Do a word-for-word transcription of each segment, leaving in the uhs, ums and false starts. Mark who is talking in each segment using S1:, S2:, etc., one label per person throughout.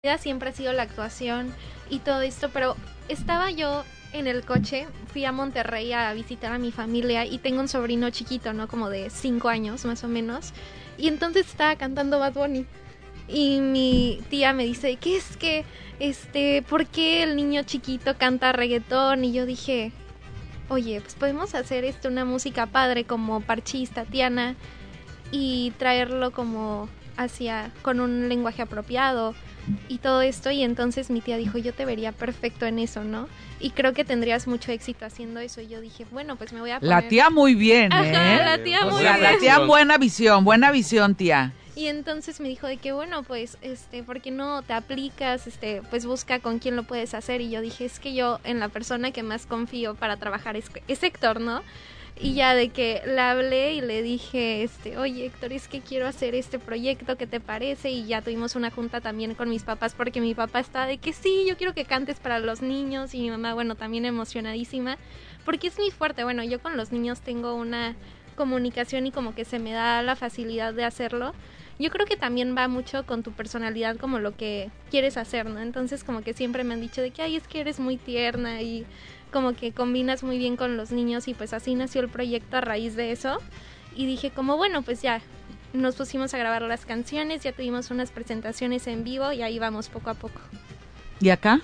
S1: siempre ha sido la actuación y todo esto, pero estaba yo en el coche, fui a Monterrey a visitar a mi familia y tengo un sobrino chiquito, ¿no? Como de cinco años más o menos, y entonces estaba cantando Bad Bunny y mi tía me dice, ¿qué es que, este, por qué el niño chiquito canta reggaetón? Y yo dije, oye, pues podemos hacer esto una música padre como Parchís, Tatiana, y traerlo como hacia, con un lenguaje apropiado y todo esto, y entonces mi tía dijo, yo te vería perfecto en eso, ¿no? Y creo que tendrías mucho éxito haciendo eso, y yo dije, bueno, pues me voy a poner...
S2: La tía muy bien, ¿eh?
S1: Ajá, la tía
S2: o
S1: muy
S2: sea,
S1: bien.
S2: La tía buena visión, buena visión, tía.
S1: Y entonces me dijo de que, bueno, pues, este, ¿por qué no te aplicas? Este, pues busca con quién lo puedes hacer, y yo dije, es que yo en la persona que más confío para trabajar es, es Héctor, ¿no? Y ya de que le hablé y le dije, este, oye Héctor, es que quiero hacer este proyecto, ¿qué te parece? Y ya tuvimos una junta también con mis papás, porque mi papá está de que sí, yo quiero que cantes para los niños, y mi mamá, bueno, también emocionadísima, porque es muy fuerte. Bueno, yo con los niños tengo una comunicación y como que se me da la facilidad de hacerlo. Yo creo que también va mucho con tu personalidad, como lo que quieres hacer, ¿no? Entonces como que siempre me han dicho de que, ay, es que eres muy tierna y como que combinas muy bien con los niños, y pues así nació el proyecto a raíz de eso. Y dije como, bueno, pues ya nos pusimos a grabar las canciones, ya tuvimos unas presentaciones en vivo y ahí vamos poco a poco.
S2: ¿Y acá?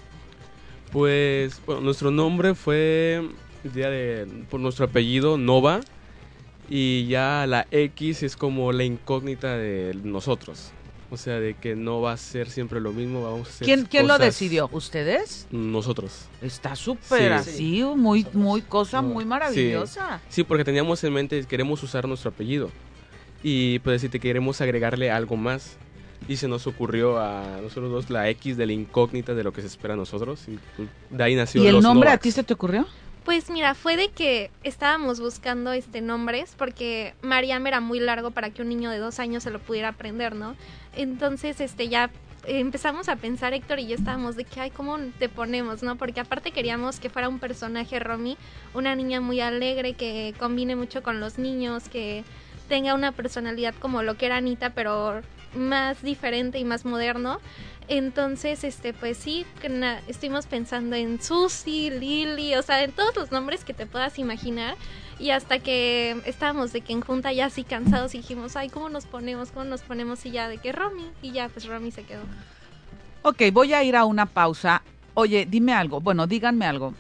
S3: Pues, bueno, nuestro nombre fue ya de, por nuestro apellido, Nova, y ya la X es como la incógnita de nosotros. O sea, de que no va a ser siempre lo mismo, vamos a hacer
S2: ¿Quién, ¿quién lo
S3: cosas-
S2: decidió? ¿Ustedes?
S3: Nosotros.
S2: Está súper
S3: Sí.
S2: así, muy, muy cosa
S3: No,
S2: muy maravillosa.
S3: Sí, porque teníamos en mente, queremos usar nuestro apellido. Y pues si te queremos agregarle algo más. Y se nos ocurrió a nosotros dos la X de la incógnita de lo que se espera a nosotros. Y pues, de ahí nació
S2: ¿Y el
S3: los
S2: nombre a
S3: Novaks.
S2: ti se te ocurrió?
S1: Pues mira, fue de que estábamos buscando este nombres, porque Mariam era muy largo para que un niño de dos años se lo pudiera aprender, ¿no? Entonces, este, ya empezamos a pensar, Héctor y yo estábamos de que, ay, ¿cómo te ponemos, no? Porque aparte queríamos que fuera un personaje, Romy, una niña muy alegre, que combine mucho con los niños, que tenga una personalidad como lo que era Anita, pero más diferente y más moderno. Entonces, este, pues sí, que na- estuvimos pensando en Susi, Lili, o sea, en todos los nombres que te puedas imaginar, y hasta que estábamos de que en junta ya así cansados y dijimos, ay, ¿cómo nos ponemos? ¿Cómo nos ponemos? Y ya de que Romy, y ya pues Romy se quedó.
S2: Ok, voy a ir a una pausa. Oye, dime algo, bueno, díganme algo.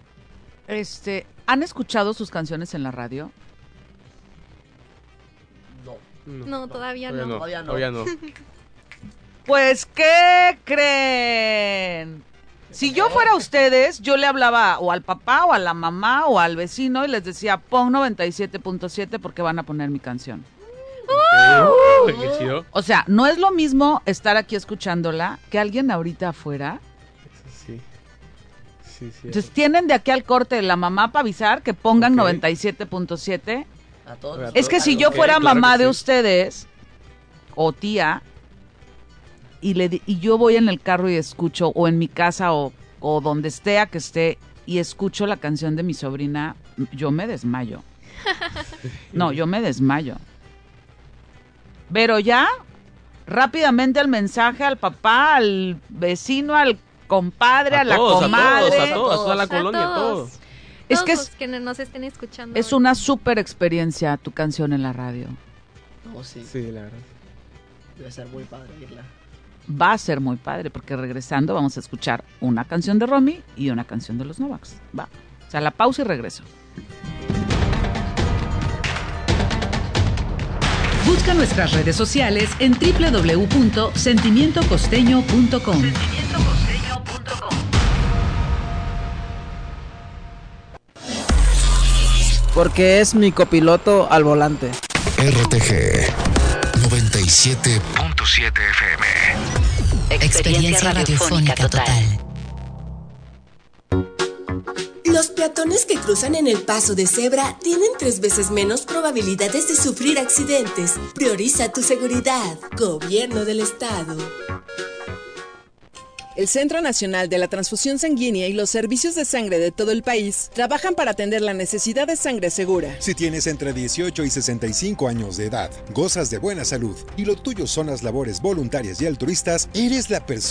S2: Este, ¿han escuchado sus canciones en la radio?
S4: No.
S3: No,
S1: No, todavía no.
S4: Todavía no.
S3: Todavía no.
S2: Pues, ¿qué creen? Si yo fuera ustedes, yo le hablaba o al papá o a la mamá o al vecino y les decía, pon noventa y siete punto siete porque van a poner mi canción.
S3: Ok. Qué chido.
S2: O sea, no es lo mismo estar aquí escuchándola que alguien ahorita afuera.
S3: Sí. Sí, sí.
S2: Entonces, tienen de aquí al corte la mamá para avisar que pongan
S3: Ok.
S2: noventa y siete punto siete.
S4: A todos.
S2: Es que si yo
S3: Ok,
S2: fuera
S3: claro
S2: mamá
S3: que
S2: de
S3: sí.
S2: ustedes o tía y le di- y yo voy en el carro y escucho, o en mi casa o, o donde esté a que esté, y escucho la canción de mi sobrina, yo me desmayo. No, yo me desmayo. Pero ya, rápidamente el mensaje al papá, al vecino, al compadre, a,
S3: A
S2: la
S3: todos, a
S2: comadre.
S3: todos, a todos, a toda la
S1: A
S3: colonia,
S1: todos.
S3: todo.
S2: Es
S1: Todos
S2: que
S1: los
S2: es,
S1: que nos estén escuchando.
S2: es una súper experiencia tu canción en la radio.
S4: No, sí.
S3: Sí, la verdad.
S4: Debe ser muy padre irla.
S2: Va a ser muy padre, porque regresando vamos a escuchar una canción de Romy y una canción de los Novaks. Va. O sea, la pausa y regreso.
S5: Busca nuestras redes sociales en doble u doble u doble u punto sentimiento costeño punto com.
S6: Porque es mi copiloto al volante.
S7: R T G noventa y siete punto siete F M.
S8: Experiencia radiofónica total.
S9: Los peatones que cruzan en el paso de cebra tienen tres veces menos probabilidades de sufrir accidentes. Prioriza tu seguridad. Gobierno del Estado.
S10: El Centro Nacional de la Transfusión Sanguínea y los servicios de sangre de todo el país trabajan para atender la necesidad de sangre segura.
S11: Si tienes entre dieciocho y sesenta y cinco años de edad, gozas de buena salud y lo tuyo son las labores voluntarias y altruistas, eres la persona